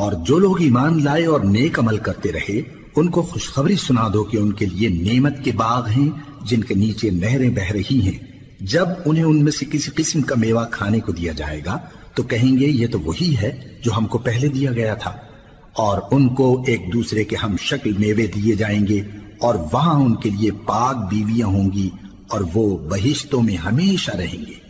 और जो लोग ईमान लाए और नेक अमल करते रहे, उनको खुशखबरी सुना दो कि उनके लिए नेमत के बाग हैं जिनके नीचे नहरें बह रही हैं। जब उन्हें उनमें से किसी किस्म का मेवा खाने को दिया जाएगा तो कहेंगे ये तो वही है जो हमको पहले दिया गया था। और उनको एक दूसरे के हम शक्ल मेवे दिए जाएंगे और वहां उनके लिए पाक बीवियां होंगी और वो बहिश्तों में हमेशा रहेंगे।